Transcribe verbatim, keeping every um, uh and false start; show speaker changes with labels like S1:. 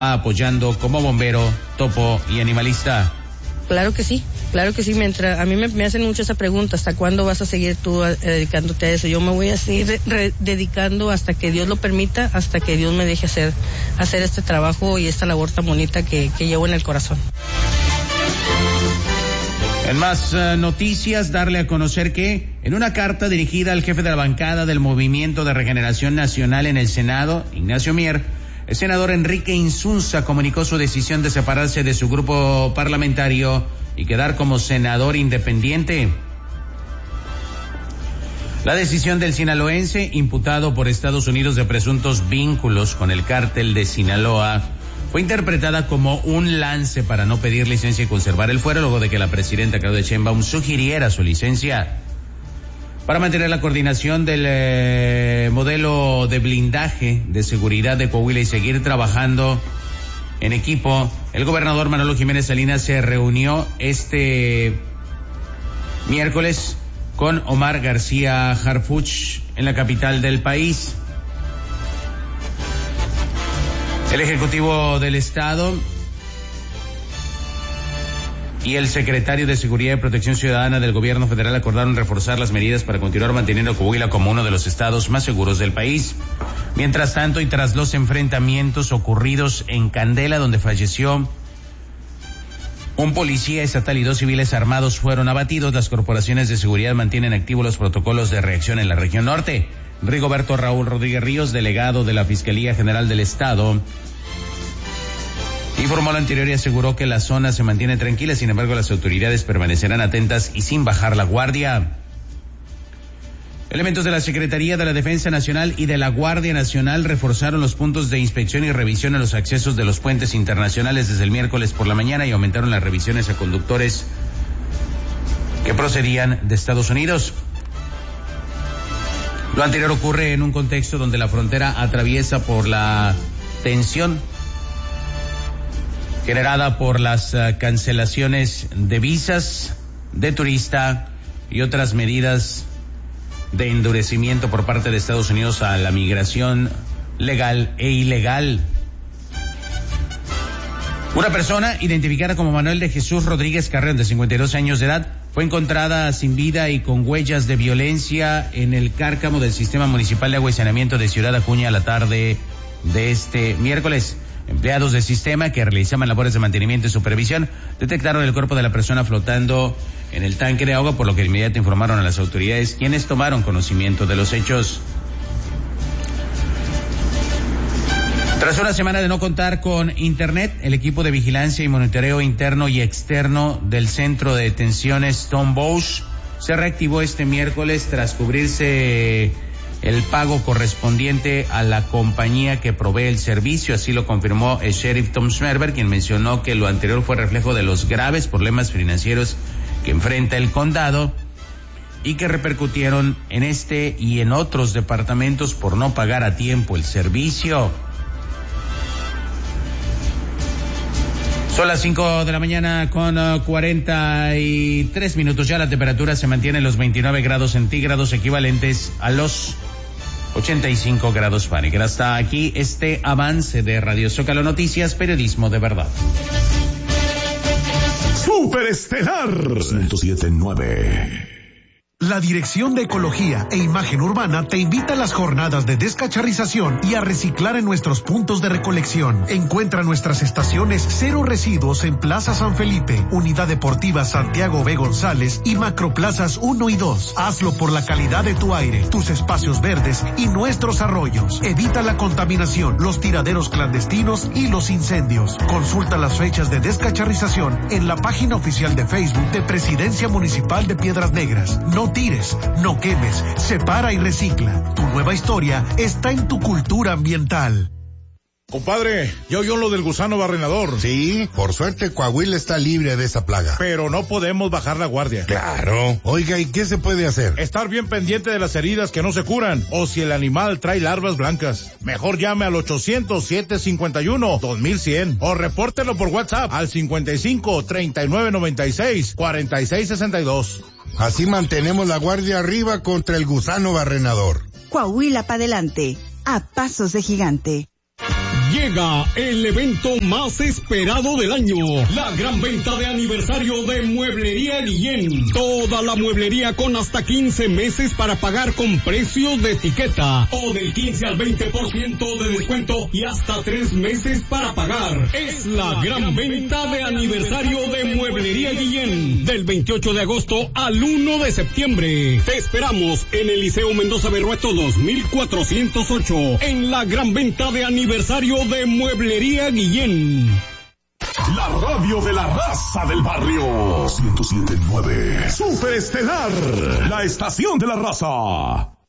S1: apoyando como bombero, topo y animalista.
S2: Claro que sí, claro que sí. Mientras a mí me, me hacen mucho esa pregunta, ¿hasta cuándo vas a seguir tú eh, dedicándote a eso? Yo me voy a seguir re- dedicando hasta que Dios lo permita, hasta que Dios me deje hacer hacer este trabajo y esta labor tan bonita que, que llevo en el corazón.
S1: En más uh, noticias, darle a conocer que en una carta dirigida al jefe de la bancada del Movimiento de Regeneración Nacional en el Senado, Ignacio Mier, el senador Enrique Insunza comunicó su decisión de separarse de su grupo parlamentario y quedar como senador independiente. La decisión del sinaloense, imputado por Estados Unidos de presuntos vínculos con el cártel de Sinaloa, fue interpretada como un lance para no pedir licencia y conservar el fuero, luego de que la presidenta Claudia Sheinbaum sugiriera su licencia. Para mantener la coordinación del eh, modelo de blindaje de seguridad de Coahuila y seguir trabajando en equipo, el gobernador Manolo Jiménez Salinas se reunió este miércoles con Omar García Harfuch en la capital del país. El Ejecutivo del Estado y el secretario de Seguridad y Protección Ciudadana del Gobierno Federal acordaron reforzar las medidas para continuar manteniendo a Coahuila como uno de los estados más seguros del país. Mientras tanto, y tras los enfrentamientos ocurridos en Candela, donde falleció un policía estatal y dos civiles armados fueron abatidos, las corporaciones de seguridad mantienen activos los protocolos de reacción en la región norte. Rigoberto Raúl Rodríguez Ríos, delegado de la Fiscalía General del Estado, informó lo anterior y aseguró que la zona se mantiene tranquila, sin embargo las autoridades permanecerán atentas y sin bajar la guardia. Elementos de la Secretaría de la Defensa Nacional y de la Guardia Nacional reforzaron los puntos de inspección y revisión en los accesos de los puentes internacionales desde el miércoles por la mañana y aumentaron las revisiones a conductores que procedían de Estados Unidos. Lo anterior ocurre en un contexto donde la frontera atraviesa por la tensión generada por las uh, cancelaciones de visas de turista y otras medidas de endurecimiento por parte de Estados Unidos a la migración legal e ilegal. Una persona identificada como Manuel de Jesús Rodríguez Carreón, de cincuenta y dos años de edad, fue encontrada sin vida y con huellas de violencia en el cárcamo del Sistema Municipal de Agua y Saneamiento de Ciudad Acuña a la tarde de este miércoles. Empleados del sistema que realizaban labores de mantenimiento y supervisión detectaron el cuerpo de la persona flotando en el tanque de agua, por lo que de inmediato informaron a las autoridades, quienes tomaron conocimiento de los hechos. Tras una semana de no contar con internet, el equipo de vigilancia y monitoreo interno y externo del centro de detenciones Stone Bosch se reactivó este miércoles tras cubrirse el pago correspondiente a la compañía que provee el servicio. Así lo confirmó el sheriff Tom Schmerber, quien mencionó que lo anterior fue reflejo de los graves problemas financieros que enfrenta el condado y que repercutieron en este y en otros departamentos por no pagar a tiempo el servicio. Son las cinco de la mañana con uh, cuarenta y tres minutos. Ya la temperatura se mantiene en los veintinueve grados centígrados, equivalentes a los ochenta y cinco grados Fahrenheit. Hasta aquí este avance de Radio Zócalo Noticias, periodismo de verdad.
S3: Superestelar ciento siete punto nueve. La Dirección de Ecología e Imagen Urbana te invita a las jornadas de descacharrización y a reciclar en nuestros puntos de recolección. Encuentra nuestras estaciones Cero Residuos en Plaza San Felipe, Unidad Deportiva Santiago B. González y Macroplazas uno y dos. Hazlo por la calidad de tu aire, tus espacios verdes y nuestros arroyos. Evita la contaminación, los tiraderos clandestinos y los incendios. Consulta las fechas de descacharrización en la página oficial de Facebook de Presidencia Municipal de Piedras Negras. No tires, no quemes, separa y recicla. Tu nueva historia está en tu cultura ambiental.
S4: Compadre, ¿ya oyó lo del gusano barrenador?
S5: Sí, por suerte Coahuila está libre de esa plaga.
S4: Pero no podemos bajar la guardia.
S5: Claro. Oiga, ¿y qué se puede hacer?
S4: Estar bien pendiente de las heridas que no se curan, o si el animal trae larvas blancas. Mejor llame al ochocientos, siete cincuenta y uno, dos mil cien o repórtelo por WhatsApp al cincuenta y cinco, treinta y nueve noventa y seis, cuarenta y seis sesenta y dos.
S5: Así mantenemos la guardia arriba contra el gusano barrenador.
S6: Coahuila pa' adelante, a pasos de gigante. Llega el evento más esperado del año, la gran venta de aniversario de Mueblería Guillén. Toda la mueblería con hasta quince meses para pagar con precios de etiqueta o del quince al veinte por ciento de descuento y hasta tres meses para pagar. Es la gran venta de aniversario de Mueblería Guillén del veintiocho de agosto al uno de septiembre. Te esperamos en el Liceo Mendoza Berrueto dos mil cuatrocientos ocho en la gran venta de aniversario de Mueblería Guillén.
S7: La radio de la raza del barrio. ciento siete punto nueve. Superestelar, la estación de la raza.